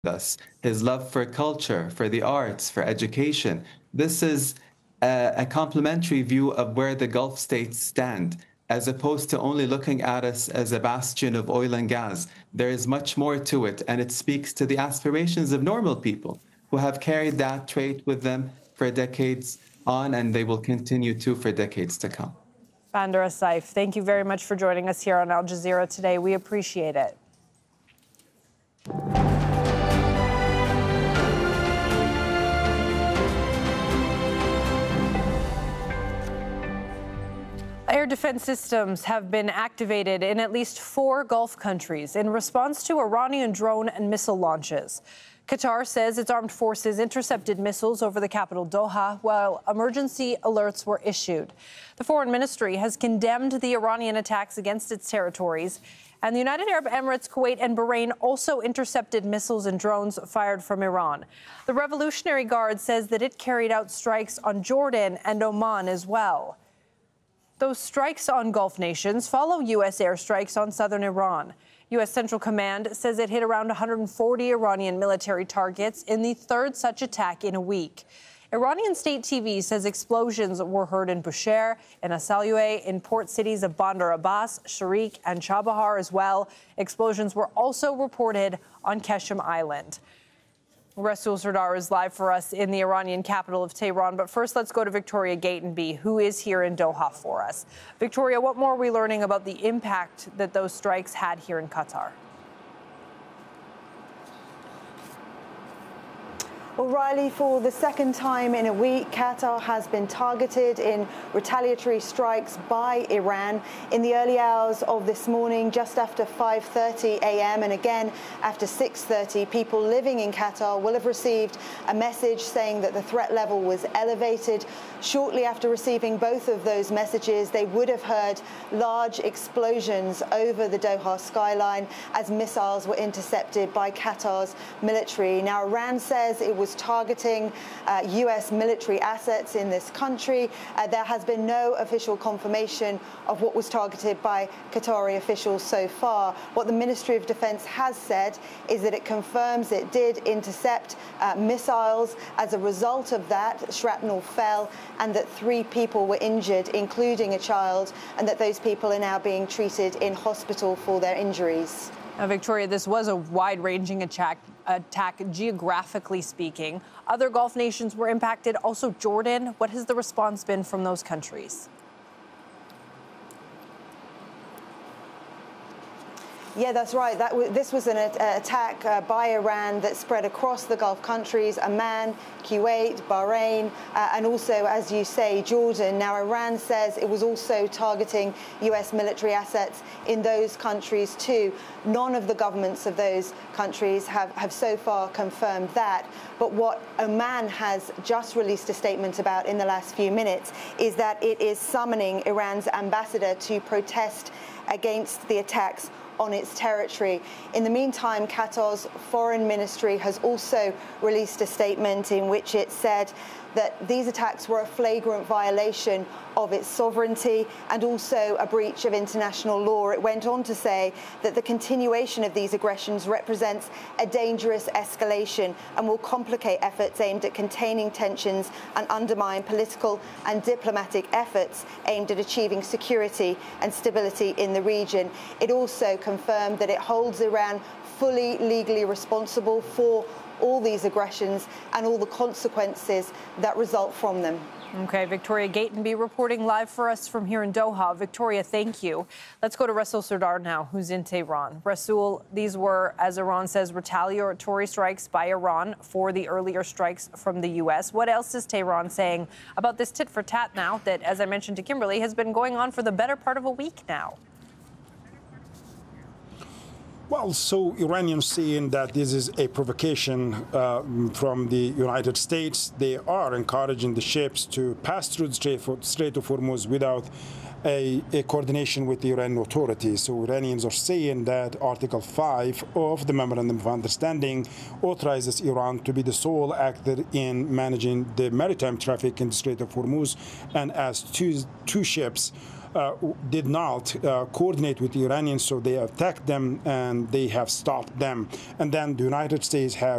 us, his love for culture, for the arts, for education. This is a complementary view of where the Gulf states stand, as opposed to only looking at us as a bastion of oil and gas. There is much more to it, and it speaks to the aspirations of normal people who have carried that trait with them for decades on, and they will continue to for decades to come. Bandar Assaif, thank you very much for joining us here on Al Jazeera today. We appreciate it. Air defense systems have been activated in at least 4 Gulf countries in response to Iranian drone and missile launches. Qatar says its armed forces intercepted missiles over the capital Doha while emergency alerts were issued. The Foreign Ministry has condemned the Iranian attacks against its territories, and the United Arab Emirates, Kuwait and Bahrain also intercepted missiles and drones fired from Iran. The Revolutionary Guard says that it carried out strikes on Jordan and Oman as well. Those strikes on Gulf nations follow U.S. airstrikes on southern Iran. U.S. Central Command says it hit around 140 Iranian military targets in the third such attack in a week. Iranian state TV says explosions were heard in Bushehr, in Asalueh, in port cities of Bandar Abbas, Sharik, and Chabahar as well. Explosions were also reported on Qeshm Island. Rasool Sardar is live for us in the Iranian capital of Tehran. But first, let's go to Victoria Gatenby, who is here in Doha for us. Victoria, what more are we learning about the impact that those strikes had here in Qatar? Well, Riley, for the second time in a week, Qatar has been targeted in retaliatory strikes by Iran in the early hours of this morning, just after 5:30 a.m. and again after 6:30. People living in Qatar will have received a message saying that the threat level was elevated. Shortly after receiving both of those messages, they would have heard large explosions over the Doha skyline as missiles were intercepted by Qatar's military. Now, Iran says it was targeting U.S. military assets in this country. There has been no official confirmation of what was targeted by Qatari officials so far. What the Ministry of Defense has said is that it confirms it did intercept missiles. As a result of that, shrapnel fell, and that 3 people were injured, including a child, and that those people are now being treated in hospital for their injuries. Now, Victoria, this was a wide-ranging attack geographically speaking. Other Gulf nations were impacted, also Jordan. What has the response been from those countries? Yeah, that's right. This was an attack by Iran that spread across the Gulf countries, Oman, Kuwait, Bahrain, and also, as you say, Jordan. Now, Iran says it was also targeting U.S. military assets in those countries too. None of the governments of those countries have so far confirmed that. But what Oman has just released a statement about in the last few minutes is that it is summoning Iran's ambassador to protest against the attacks on its territory. In the meantime, Qatar's foreign ministry has also released a statement in which it said that these attacks were a flagrant violation of its sovereignty and also a breach of international law. It went on to say that the continuation of these aggressions represents a dangerous escalation and will complicate efforts aimed at containing tensions and undermine political and diplomatic efforts aimed at achieving security and stability in the region. It also confirmed that it holds Iran fully legally responsible for all these aggressions and all the consequences that result from them. Okay, Victoria Gatenby reporting live for us from here in Doha. Victoria, thank you. Let's go to Rasool Sardar now, who's in Tehran. Rasool, these were, as Iran says, retaliatory strikes by Iran for the earlier strikes from the U.S. What else is Tehran saying about this tit-for-tat now that, as I mentioned to Kimberly, has been going on for the better part of a week now? Well, so Iranians saying that this is a provocation from the United States. They are encouraging the ships to pass through the Strait of Hormuz without a coordination with the Iranian authorities. So Iranians are saying that Article 5 of the Memorandum of Understanding authorizes Iran to be the sole actor in managing the maritime traffic in the Strait of Hormuz. And as two ships did not coordinate with the Iranians, so they attacked them and they have stopped them. And then the United States have